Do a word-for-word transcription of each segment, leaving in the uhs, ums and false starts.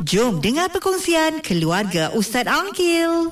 Jom dengar perkongsian keluarga Ustaz Angkil.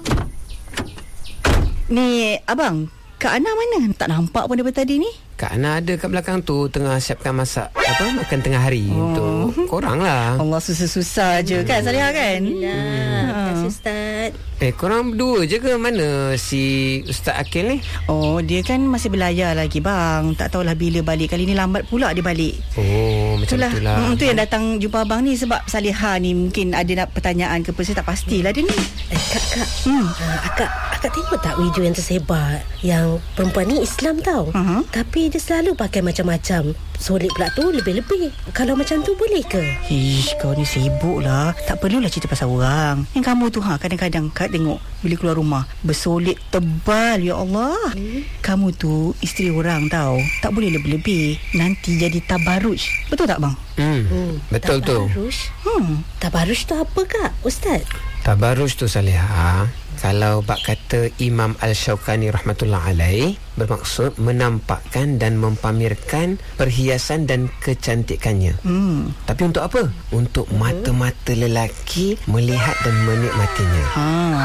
Ni abang, Kak Ana mana? Tak nampak pun daripada tadi ni. Kak Ana ada kat belakang tu, tengah siapkan masak apa makan tengah hari oh. untuk korang lah. Allah susah-susah je kan Salihah kan. Alhamdulillah. Terima kasih Ustaz. Eh korang berdua je ke? Mana si Ustaz Akil ni? Oh, dia kan masih belayar lagi bang. Tak tahulah bila balik. Kali ni lambat pula dia balik. Oh macam itulah, itulah. Hmm, tu yang datang jumpa abang ni sebab Salihah ni mungkin ada nak pertanyaan ke apa. Saya tak pastilah dia ni. Eh kak kak. Hmm. Uh, akak akak tengok tak video yang tersebar yang perempuan ni Islam tau. Uh-huh. Tapi dia selalu pakai macam-macam. Solek pula tu lebih-lebih. Kalau macam tu boleh ke? Ish, kau ni sibuk lah. Tak perlulah cerita pasal orang. Yang kamu tu ha, kadang-kadang Kak tengok bila keluar rumah bersolek tebal. Ya Allah. Hmm. Kamu tu isteri orang tau. Tak boleh lebih-lebih. Nanti jadi tabaruj. Betul tak bang? Hmm, hmm. Betul tabaruj? tu. Hmm. Tabaruj tu apa kak Ustaz? Tabaruj tu Salihah, kalau bak kata Imam Al-Shawqani rahmatullah alaih, bermaksud menampakkan dan mempamerkan perhiasan dan kecantikannya. Hmm. Tapi untuk apa? Untuk hmm. mata-mata lelaki melihat dan menikmatinya. Ha,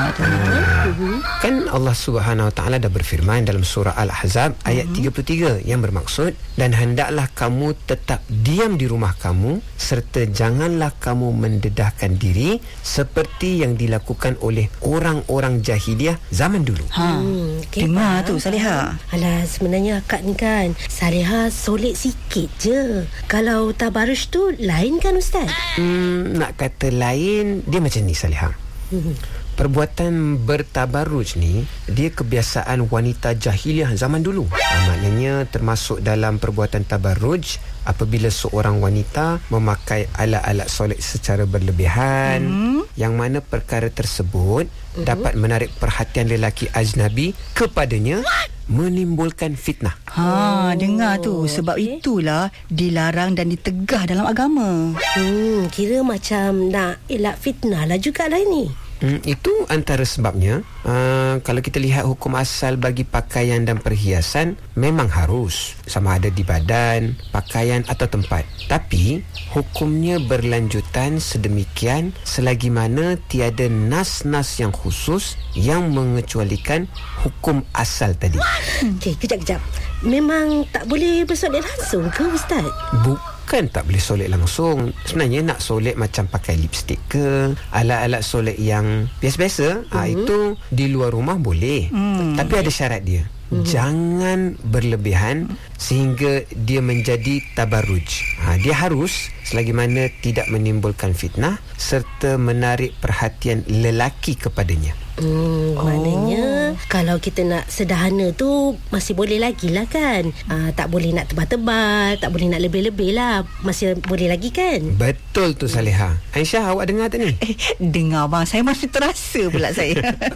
hmm. Kan Allah Subhanahu Wa Taala dah berfirman dalam surah Al-Ahzab hmm. ayat tiga puluh tiga yang bermaksud, dan hendaklah kamu tetap diam di rumah kamu serta janganlah kamu mendedahkan diri seperti yang dilakukan oleh orang-orang jahiliah zaman dulu. Ha, hmm, okay, dengar tu Salihah. Alah, sebenarnya akak ni kan Salihah solek sikit je. Kalau tabaruj tu lain kan Ustaz? Hmm, nak kata lain, dia macam ni Salihah. Hmm. Perbuatan bertabaruj ni dia kebiasaan wanita jahiliah zaman dulu. Ha, maknanya termasuk dalam perbuatan tabaruj apabila seorang wanita memakai alat-alat solek secara berlebihan, mm. yang mana perkara tersebut mm-hmm. dapat menarik perhatian lelaki ajnabi kepadanya, menimbulkan fitnah. Ha, oh. dengar tu. Sebab okay. itulah dilarang dan ditegah dalam agama. Hmm, kira macam nak elak fitnah lah juga lah ni. Hmm, itu antara sebabnya uh, kalau kita lihat hukum asal bagi pakaian dan perhiasan memang harus, sama ada di badan, pakaian atau tempat. Tapi hukumnya berlanjutan sedemikian selagi mana tiada nas-nas yang khusus yang mengecualikan hukum asal tadi. Okey, kejap-kejap. Memang tak boleh bersolek langsung ke Ustaz? Bukan tak boleh solek langsung. Sebenarnya nak solek macam pakai lipstick ke, alat-alat solek yang biasa-biasa, uh-huh. ha, itu di luar rumah boleh. Hmm. Tapi ada syarat dia. Uh-huh. Jangan berlebihan sehingga dia menjadi tabaruj. Ha, dia harus selagi mana tidak menimbulkan fitnah serta menarik perhatian lelaki kepadanya. Hmm, oh. Maknanya kalau kita nak sederhana tu masih boleh lagi lah kan. uh, Tak boleh nak tebal-tebal, tak boleh nak lebih-lebih lah. Masih boleh lagi kan? Betul tu Salihah. Aisyah, awak dengar tak ni? Eh, dengar bang, saya masih terasa pula saya.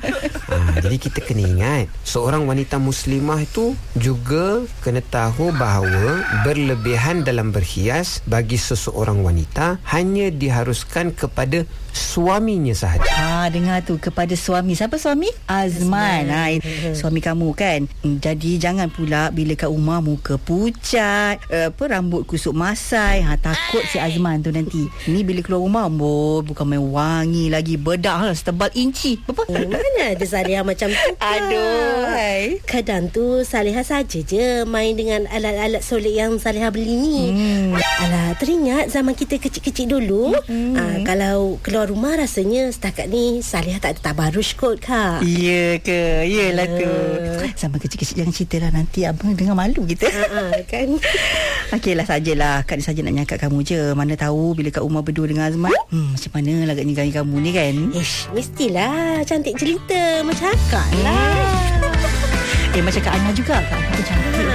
ha, Jadi kita kena ingat, seorang wanita muslimah itu juga kena tahu bahawa berlebihan dalam berhias bagi seseorang wanita hanya diharuskan kepada suaminya sahaja. Ha, dengar tu, kepada suami. Siapa suami? Azman. Ha, suami kamu kan. Jadi jangan pula bila kat rumah muka pucat, apa rambut kusuk masai. Ha, takut si Azman tu nanti. Ni bila keluar rumah, boh, bukan main wangi lagi, bedak lah setebal inci. Apa? Oh, mana ada Salihah macam tu? Aduh, hai. Kadang tu Salihah saja je main dengan alat-alat solek yang Salihah beli ni. Hmm. Alah, teringat zaman kita kecil-kecil dulu. Hmm. Ha, kalau keluar rumah rasanya setakat ni Salihah tak ada tabaruj kot kak. Ya ke? Yelah uh. tu. Sama kecil-kecil jangan cerita lah, nanti abang dengar malu kita. uh-uh, kan. Okeylah, sajalah. Kak ni saja nak nyangkat kamu je. Mana tahu bila kat rumah berdua dengan Azman, hmm, macam mana lagaknya gaya kamu ni kan? Ish, mestilah cantik jelita macam akak lah. Eh, macam Kak Ana juga. Kak Ana cantik.